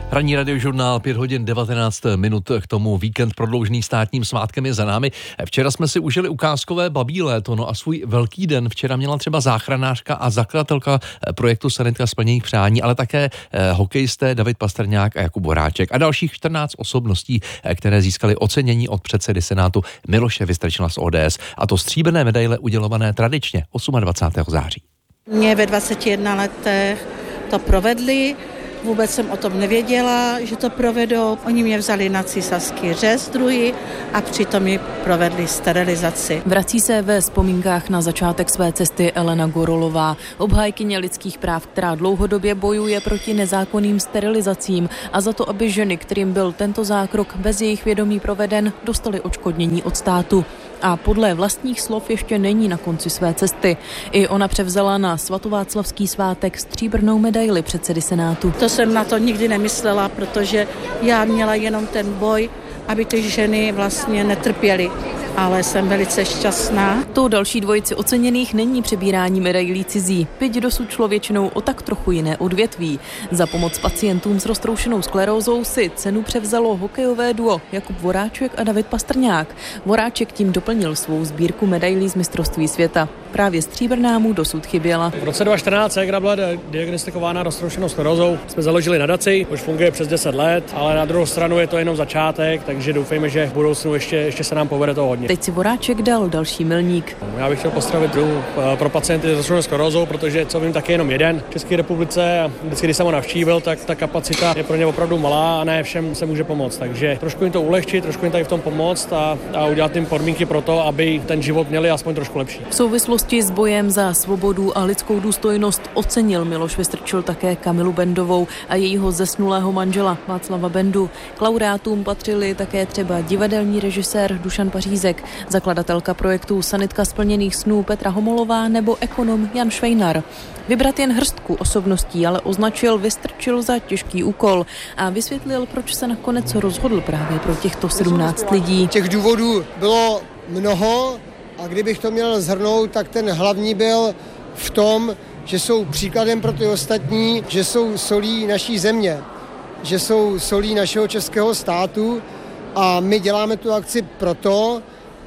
Ranní radiožurnál 5 hodin 19 minut, k tomu víkend prodloužený státním svátkem je za námi. Včera jsme si užili ukázkové babí léto, no a svůj velký den včera měla třeba záchranářka a zakladatelka projektu Sanitka splněných přání, ale také hokejisté David Pastrňák a Jakub Voráček a dalších 14 osobností, které získali ocenění od předsedy Senátu Miloše Vystrčila z ODS, a to stříbrné medaile udělované tradičně 28. září. Mě ve 21 letech to provedli. Vůbec jsem o tom nevěděla, že to provedou. Oni mě vzali na císařský řez druhý a přitom mi provedli sterilizaci. Vrací se ve vzpomínkách na začátek své cesty Elena Gorolová, obhájkyně lidských práv, která dlouhodobě bojuje proti nezákonným sterilizacím a za to, aby ženy, kterým byl tento zákrok bez jejich vědomí proveden, dostaly odškodnění od státu. A podle vlastních slov ještě není na konci své cesty. I ona převzala na svatováclavský svátek stříbrnou medaili předsedy Senátu. To jsem na to nikdy nemyslela, protože já měla jenom ten boj, aby ty ženy vlastně netrpěly. Ale jsem velice šťastná. To další dvojici oceněných není přebírání medailí cizí, byť dosud šlo většinou o tak trochu jiné odvětví. Za pomoc pacientům s roztroušenou sklerózou si cenu převzalo hokejové duo Jakub Voráček a David Pastrňák. Voráček tím doplnil svou sbírku medailí z mistrovství světa. Právě stříbrná mu dosud chyběla. V roce 2014 ségra byla diagnostikována roztroušenou sklerózou. Jsme založili nadaci, už funguje přes 10 let, ale na druhou stranu je to jenom začátek, takže doufejme, že v budoucnu ještě se nám povede to hodně. Teď si Voráček dal další milník. Já bych chtěl postavit druh pro pacienty s roztroušenou sklerózou, protože co vím, tak je jenom jeden v České republice a vždycky, když jsem ho navštívil, tak ta kapacita je pro ně opravdu malá a ne všem se může pomoct. Takže trošku jim to ulehčit, trošku jim tady v tom pomoct a udělat jim podmínky pro to, aby ten život měli aspoň trošku lepší. V souvislosti s bojem za svobodu a lidskou důstojnost ocenil Miloš Vystrčil také Kamilu Bendovou a jejího zesnulého manžela Václava Bendu. K laureátům patřili také třeba divadelní režisér Dušan Pařízek, zakladatelka projektu Sanitka splněných snů Petra Homolová nebo ekonom Jan Švejnar. Vybrat jen hrstku osobností ale označil Vystrčil za těžký úkol a vysvětlil, proč se nakonec rozhodl právě pro těchto 17 lidí. Těch důvodů bylo mnoho a kdybych to měl shrnout, tak ten hlavní byl v tom, že jsou příkladem pro ty ostatní, že jsou solí naší země, že jsou solí našeho českého státu a my děláme tu akci proto,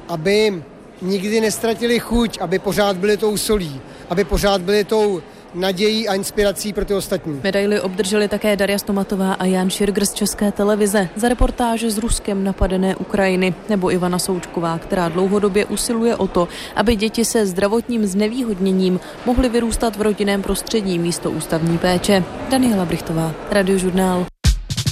aby nikdy nestratili chuť, aby pořád byli tou solí, aby pořád byli tou nadějí a inspirací pro ty ostatní. Medaili obdrželi také Darja Stomatová a Jan Širgr z České televize za reportáže z Ruskem napadené Ukrajiny, nebo Ivana Součková, která dlouhodobě usiluje o to, aby děti se zdravotním znevýhodněním mohly vyrůstat v rodinném prostředí místo ústavní péče. Daniela Brichtová, Radiožurnál.